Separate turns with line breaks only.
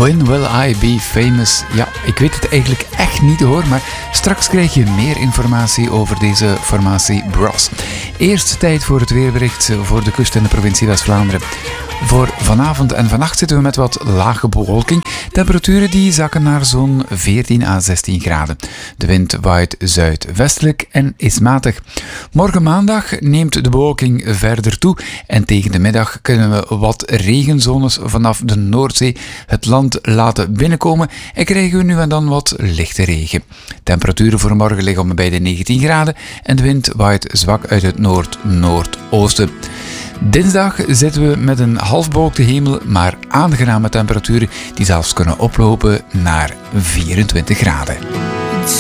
When will I be famous? Ja, ik weet het eigenlijk echt niet hoor, maar straks krijg je meer informatie over deze formatie Bros. Eerst tijd voor het weerbericht voor de kust en de provincie West-Vlaanderen. Voor vanavond en vannacht zitten we met wat lage bewolking. Temperaturen die zakken naar zo'n 14 à 16 graden. De wind waait zuidwestelijk en is matig. Morgen maandag neemt de bewolking verder toe en tegen de middag kunnen we wat regenzones vanaf de Noordzee het land laten binnenkomen en krijgen we nu en dan wat lichte regen. Temperaturen voor morgen liggen om bij de 19 graden en de wind waait zwak uit het noord-noordoosten. Dinsdag zitten we met een halfbewolkte hemel, maar aangename temperaturen die zelfs kunnen oplopen naar 24 graden.